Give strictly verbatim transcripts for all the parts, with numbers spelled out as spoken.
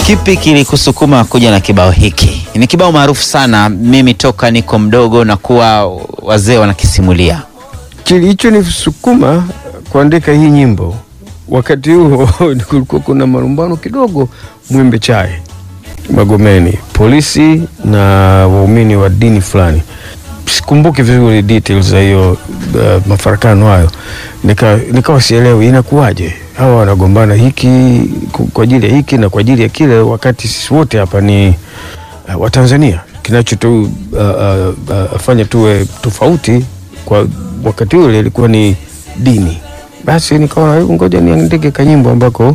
Kipi kilikusukuma kuja na kibao hiki? Ni kibao maarufu sana, mimi toka niko mdogo na kuwa wazee wanakisimulia. Kilicho nisukuma kuandika hii nyimbo, wakati huo kulikuwa kuna marumbano kidogo Mwembe Chai Magomeni, polisi na waumini wa dini fulani. Sikumbuki vizuri details za hiyo uh, mafarakano hayo. Nika nikawa sielewi inakuwaje hawa wanagombana hiki kwa ajili ya hiki na kwa ajili ya kile, wakati sisi wote hapa ni uh, wa Tanzania. Kinacho tu uh, uh, uh, fanya tuwe tofauti kwa wakati ule ilikuwa ni dini. Basi nikaona hebu ngoja niandike kanyimbo ambako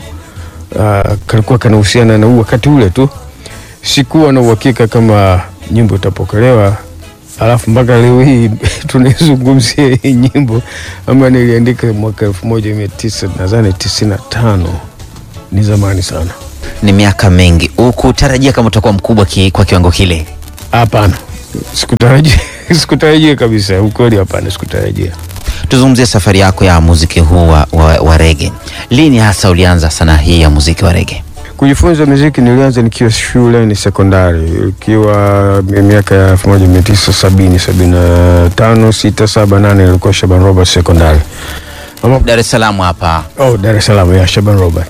uh, kalikuwa kanahusiana na wakati ule tu. Sikuwa na uhakika kama nyimbo itapokelewa. Alafu mpaka leo hii tunazungumzia hii nyimbo ambayo niliandika mwaka elfu moja mia tisa nadhani tisini na tano. Ni zamani sana. Ni miaka mingi. Ukutarajia kama utakuwa mkubwa ki, kwa kiwango kile? Hapana. Sikutarajia. Sikutarajia kabisa. Ukweli hapana, sikutarajia. Tuzungumzie safari yako ya muziki huu wa, wa, wa reggae. Lini hasa ulianza sanaa hii ya muziki wa reggae? Kujifunza muziki nilianza nikiwa shule ni sekondari, ikiwa miaka ya elfu moja mia tisa sabini, sabini na tano, sita, saba, nane nilikuwa Shaban Robert sekondari. Dar es Salaam hapa. Oh, Dar es Salaam ya Shaban Robert.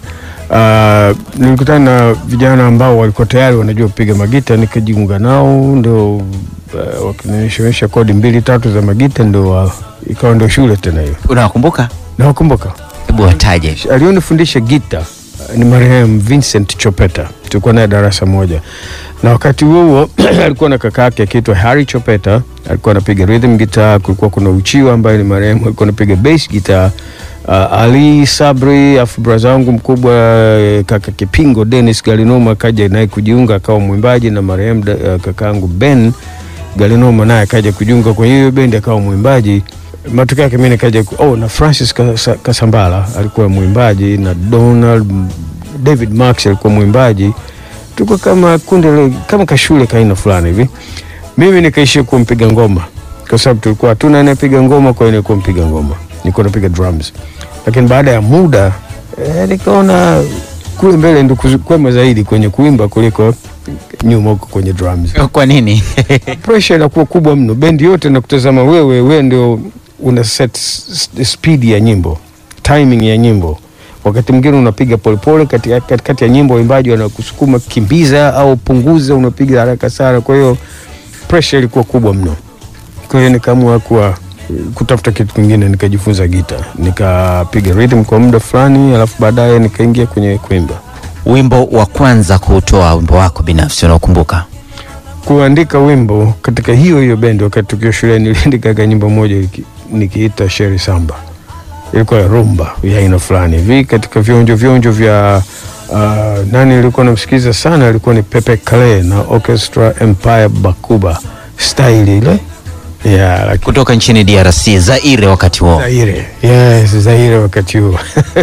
Uh, nilikutana na vijana ambao walikuwa tayari wanajua kupiga magita, nikajiunga nao, ndio uh, wakinionyesha kodi mbili tatu za magita, ndio uh, ikawa ndio shule tena hiyo. Unakumbuka? Nakumbuka. Hebu wataje. Alionifundisha gita ni marehemu Vincent Chopeta. Tulikuwa naye darasa moja. Na wakati huo alikuwa na kaka yake akiitwa Harry Chopeta, alikuwa anapiga rhythm guitar. Kulikuwa kuna Uchiwa ambaye ni marehemu alikuwa anapiga bass guitar. Uh, Ali Sabri, afu brother wangu mkubwa kaka Kipingo Dennis Galinoma kaja naye kujiunga akawa mwimbaji, na marehemu uh, kakaangu Ben Galinoma naye kaja kujiunga kwa hiyo bendi akawa mwimbaji. Matokeo yake mimi nikaja oh na Francis Kasambala alikuwa mwimbaji, na Donald David Max alikuwa mwimbaji. Tuko kama kundi kama kashule kaina fulani hivi. Mimi nikaishia kuwa mpiga ngoma kwa sababu tulikuwa hatuna anayepiga ngoma, kwa hiyo nilikuwa mpiga ngoma, nilikuwa napiga drums. Lakini baada ya muda eh, nikaona kule mbele ndio kwema zaidi kwenye kuimba kuliko nyuma huko kwenye drums. Kwa nini? Pressure inakuwa kubwa mno, bendi yote nakutazama wewe, wewe ndio una set speed ya nyimbo, timing ya nyimbo. Wakati mwingine unapiga polepole kati kati ya nyimbo, waimbaji wanakusukuma kimbiza au punguza, unapiga haraka sana. Kwa hiyo pressure ilikuwa kubwa mno. Kwa hiyo nikaamua kuwa kutafuta kitu kingine, nikajifunza gita, nikapiga rhythm kwa muda fulani, alafu baadaye nikaingia kwenye kuimba. Wimbo wa kwanza kutoa, wimbo wako binafsi unakumbuka? Kuandika wimbo katika hiyo hiyo bendi, wakati tukiwa shule niliandika nyimbo moja nikiita Sherry Samba. Ilikuwa rumba ya aina fulani hivi katika vionjo vionjo vya uh, nani nilikuwa namsikiza sana, ilikuwa ni Pepe Kale na Orchestra Empire Bakuba style ile. Yeah, like kutoka nchini D R C, Zaire wakati huo. Zaire. Yes, Zaire wakati huo.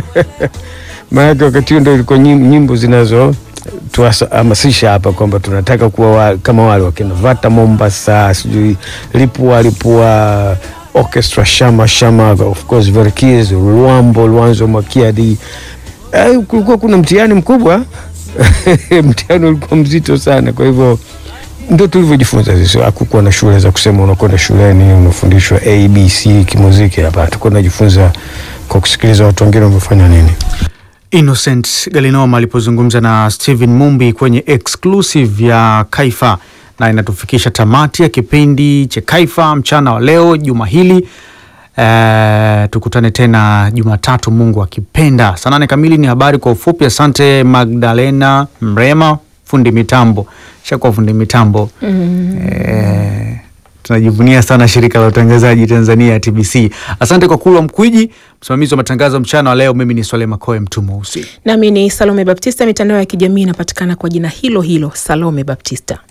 Maana wakati huo ndio ilikuwa nyimbo zinazo tuhamasisha hapa kwamba tunataka kuwa wa, kama wale wakina Vata Mombasa, sijui Lipua Lipua, Orchestra Shama Shama, of course Verkiz, Luambo, Luanzo Makiadi. Eh, kulikuwa kuna mtihani mkubwa. Mtihani ulikuwa mzito sana, kwa hivyo ndio tulivyojifunza sisi. Hakukuwa na shule za kusema unakwenda shuleni unafundishwa A B C kimuziki, hapa tulikuwa tunajifunza kwa kusikiliza watu wengine wamefanya nini. Innocent Galinoma alipozungumza na Steven Mumbi kwenye exclusive ya Kaifa, na inatufikisha tamati ya kipindi cha Kaifa mchana wa leo juma hili. Uh, tukutane tena Jumatatu Mungu akipenda. Saa nane kamili ni habari kwa ufupi. Asante Magdalena Mrema, fundi mitambo. Shakwa fundi mitambo. Mm. Eh, tunajivunia sana shirika la utangazaji Tanzania T B C. Asante kwa Kulwa Mkwiji, msimamizi wa matangazo mchana wa leo. Mimi ni Swale Makoe mtu mweusi. Nami ni Salome Baptista, mitandao ya kijamii inapatikana kwa jina hilo hilo Salome Baptista.